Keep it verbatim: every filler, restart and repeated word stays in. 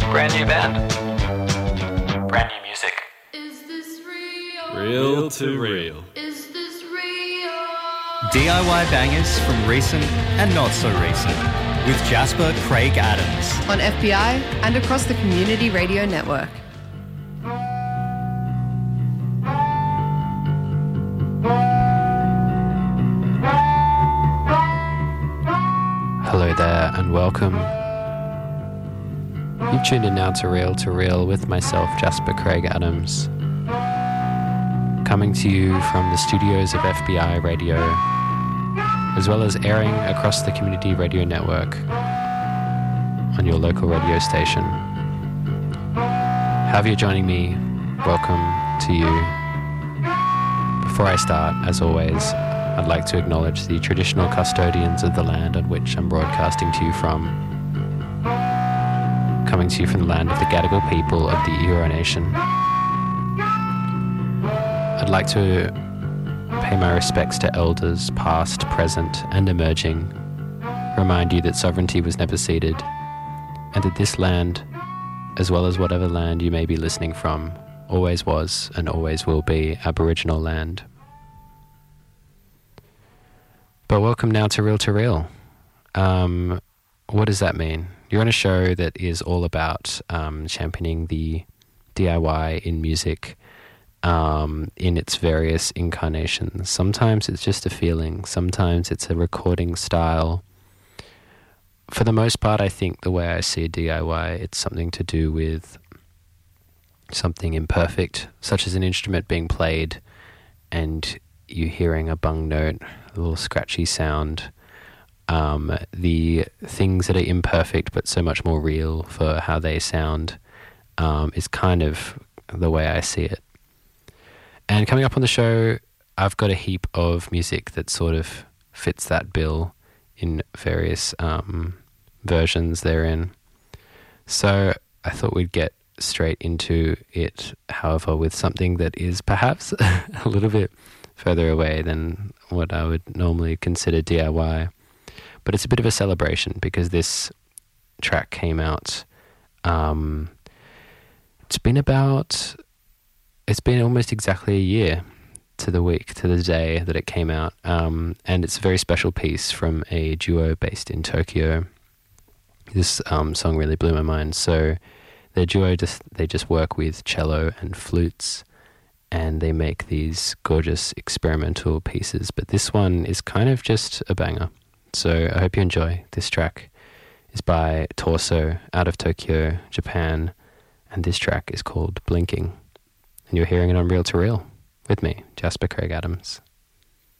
Brand new band. Brand new music. Is this real? Real to real. Is this real? D I Y bangers from recent and not so recent with Jasper Craig Adams. On F B I and across the Community Radio Network. Hello there and welcome. You've tuned in now to Real to Real with myself, Jasper Craig Adams. Coming to you from the studios of F B I Radio, as well as airing across the Community Radio Network on your local radio station. However you're joining me, welcome to you. Before I start, as always, I'd like to acknowledge the traditional custodians of the land on which I'm broadcasting to you from. Coming to you from the land of the Gadigal people of the Eora Nation. I'd like to pay my respects to elders past, present and emerging. Remind you that sovereignty was never ceded, and that this land, as well as whatever land you may be listening from, always was and always will be Aboriginal land. But welcome now to Real to Real. Um, what does that mean? You're on a show that is all about um, championing the D I Y in music um, in its various incarnations. Sometimes it's just a feeling. Sometimes it's a recording style. For the most part, I think the way I see D I Y, it's something to do with something imperfect, such as an instrument being played and you hearing a bung note, a little scratchy sound, um, the things that are imperfect but so much more real for how they sound um, is kind of the way I see it. And coming up on the show, I've got a heap of music that sort of fits that bill in various um, versions therein. So I thought we'd get straight into it, however, with something that is perhaps a little bit further away than what I would normally consider D I Y. But it's a bit of a celebration because this track came out, um, it's been about, it's been almost exactly a year to the week, to the day that it came out. Um, and it's a very special piece from a duo based in Tokyo. This um, song really blew my mind. So their duo, just they just work with cello and flutes, and they make these gorgeous experimental pieces. But this one is kind of just a banger. So I hope you enjoy. This track is by Torso out of Tokyo, Japan, and this track is called Blinking. And you're hearing it on Real to Real with me, Jasper Craig Adams.